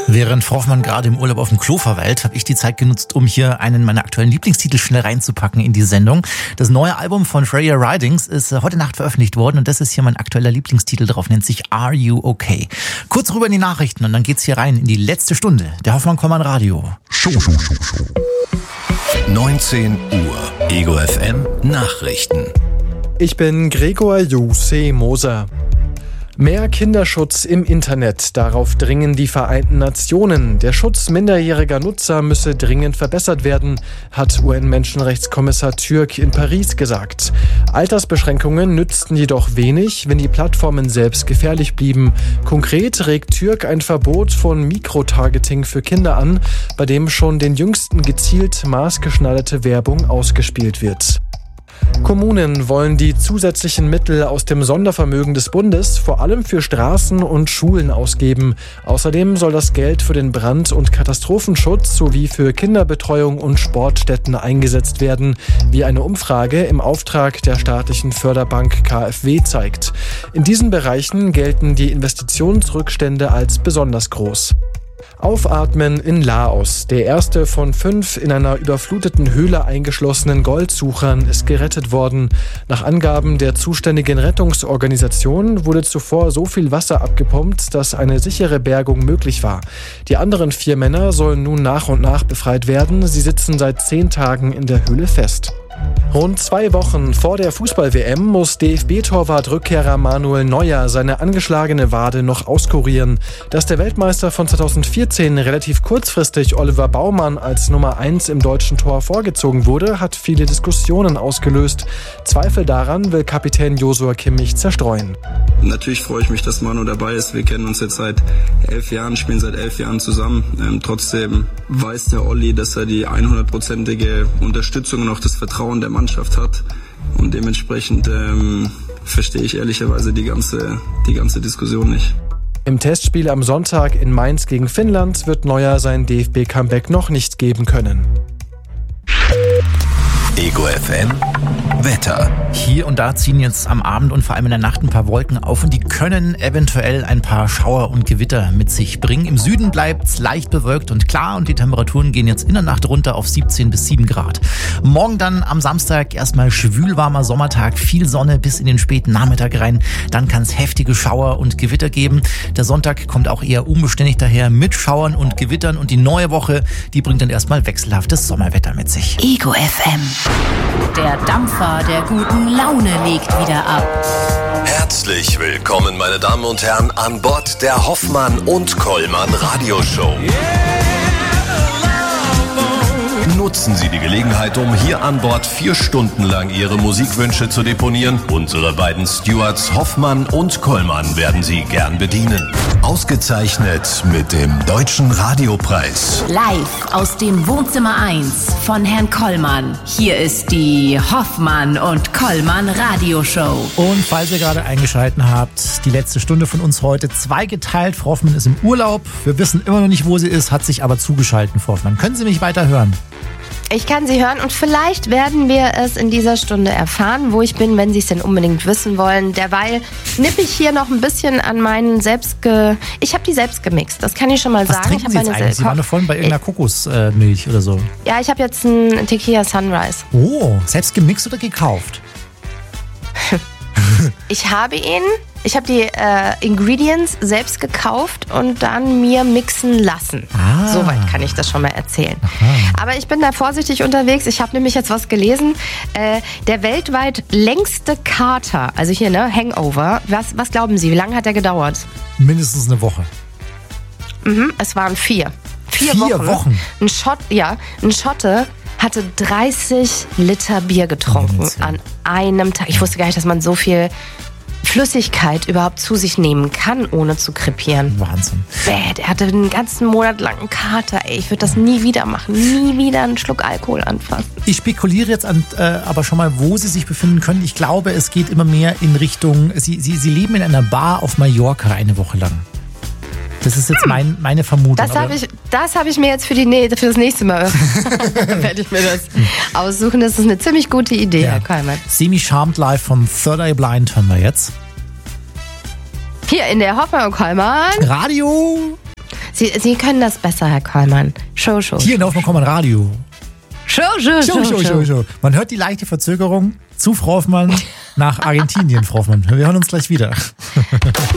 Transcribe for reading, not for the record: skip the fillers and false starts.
Während Frau Hoffmann gerade im Urlaub auf dem Klo verweilt, habe ich die Zeit genutzt, um hier einen meiner aktuellen Lieblingstitel schnell reinzupacken in die Sendung. Das neue Album von Freya Ridings ist heute Nacht veröffentlicht worden und das ist hier mein aktueller Lieblingstitel drauf, nennt sich Are You Okay? Kurz rüber in die Nachrichten und dann geht's hier rein in die letzte Stunde der Hoffmann-Kollmann Radio. Show. 19 Uhr, Ego FM Nachrichten. Ich bin Gregor Jose Moser. Mehr Kinderschutz im Internet, darauf dringen die Vereinten Nationen. Der Schutz minderjähriger Nutzer müsse dringend verbessert werden, hat UN-Menschenrechtskommissar Türk in Paris gesagt. Altersbeschränkungen nützten jedoch wenig, wenn die Plattformen selbst gefährlich blieben. Konkret regt Türk ein Verbot von Mikrotargeting für Kinder an, bei dem schon den Jüngsten gezielt maßgeschneiderte Werbung ausgespielt wird. Kommunen wollen die zusätzlichen Mittel aus dem Sondervermögen des Bundes vor allem für Straßen und Schulen ausgeben. Außerdem soll das Geld für den Brand- und Katastrophenschutz sowie für Kinderbetreuung und Sportstätten eingesetzt werden, wie eine Umfrage im Auftrag der staatlichen Förderbank KfW zeigt. In diesen Bereichen gelten die Investitionsrückstände als besonders groß. Aufatmen in Laos. Der erste von 5 in einer überfluteten Höhle eingeschlossenen Goldsuchern ist gerettet worden. Nach Angaben der zuständigen Rettungsorganisation wurde zuvor so viel Wasser abgepumpt, dass eine sichere Bergung möglich war. Die anderen 4 Männer sollen nun nach und nach befreit werden. Sie sitzen seit 10 Tagen in der Höhle fest. Rund 2 Wochen vor der Fußball-WM muss DFB-Torwart-Rückkehrer Manuel Neuer seine angeschlagene Wade noch auskurieren. Dass der Weltmeister von 2014 relativ kurzfristig Oliver Baumann als Nummer 1 im deutschen Tor vorgezogen wurde, hat viele Diskussionen ausgelöst. Zweifel daran will Kapitän Joshua Kimmich zerstreuen. Natürlich freue ich mich, dass Manu dabei ist. Wir kennen uns jetzt seit 11 Jahren, spielen seit 11 Jahren zusammen. Trotzdem weiß der Olli, dass er die 100%ige Unterstützung und auch das Vertrauen der Mannschaft hat. Und dementsprechend verstehe ich ehrlicherweise die ganze Diskussion nicht. Im Testspiel am Sonntag in Mainz gegen Finnland wird Neuer sein DFB-Comeback noch nicht geben können. Ego FM Wetter. Hier und da ziehen jetzt am Abend und vor allem in der Nacht ein paar Wolken auf und die können eventuell ein paar Schauer und Gewitter mit sich bringen. Im Süden bleibt's leicht bewölkt und klar und die Temperaturen gehen jetzt in der Nacht runter auf 17 bis 7 Grad. Morgen dann am Samstag erstmal schwülwarmer Sommertag, viel Sonne bis in den späten Nachmittag rein. Dann kann es heftige Schauer und Gewitter geben. Der Sonntag kommt auch eher unbeständig daher mit Schauern und Gewittern und die neue Woche, die bringt dann erstmal wechselhaftes Sommerwetter mit sich. Ego FM. Der Dampfer der guten Laune legt wieder ab. Herzlich willkommen, meine Damen und Herren, an Bord der Hoffmann und Kollmann Radioshow. Nutzen Sie die Gelegenheit, um hier an Bord 4 Stunden lang Ihre Musikwünsche zu deponieren. Unsere beiden Stewards Hoffmann und Kollmann werden Sie gern bedienen. Ausgezeichnet mit dem Deutschen Radiopreis. Live aus dem Wohnzimmer 1 von Herrn Kollmann. Hier ist die Hoffmann und Kollmann Radioshow. Und falls ihr gerade eingeschaltet habt, die letzte Stunde von uns heute zweigeteilt. Frau Hoffmann ist im Urlaub. Wir wissen immer noch nicht, wo sie ist, hat sich aber zugeschaltet, Frau Hoffmann. Können Sie mich weiter hören? Ich kann Sie hören und vielleicht werden wir es in dieser Stunde erfahren, wo ich bin, wenn Sie es denn unbedingt wissen wollen. Derweil nippe ich hier noch ein bisschen an meinen Ich habe die selbst gemixt, das kann ich schon mal Was sagen. trinken Sie jetzt eigentlich? Sie waren doch vorhin bei irgendeiner Kokosmilch oder so. Ja, ich habe jetzt einen Tequila Sunrise. Oh, selbst gemixt oder gekauft? Ich habe die Ingredients selbst gekauft und dann mir mixen lassen. Soweit kann ich das schon mal erzählen. Aha. Aber ich bin da vorsichtig unterwegs. Ich habe nämlich jetzt was gelesen. Der weltweit längste Kater, also hier, Hangover. Was glauben Sie, wie lange hat der gedauert? Mindestens eine Woche. Es waren 4. 4 Wochen? Ein Schotte hatte 30 Liter Bier getrunken an einem Tag. Ich wusste gar nicht, dass man so viel Flüssigkeit überhaupt zu sich nehmen kann, ohne zu krepieren. Wahnsinn. Der hatte einen ganzen Monat lang einen Kater. Ich würde das nie wieder machen. Nie wieder einen Schluck Alkohol anfassen. Ich spekuliere jetzt aber schon mal, wo Sie sich befinden können. Ich glaube, es geht immer mehr in Richtung, Sie leben in einer Bar auf Mallorca eine Woche lang. Das ist jetzt meine Vermutung. Das habe ich mir jetzt für das nächste Mal werde ich mir das aussuchen. Das ist eine ziemlich gute Idee, Herr Kollmann. Semi-Charmed live von Third Eye Blind hören wir jetzt. Hier in der Hoffmann und Kollmann Radio. Sie können das besser, Herr Kollmann. Show. Hier in Hoffmann Radio. Show. Man hört die leichte Verzögerung zu Frau Hoffmann nach Argentinien, Frau Hoffmann. Wir hören uns gleich wieder.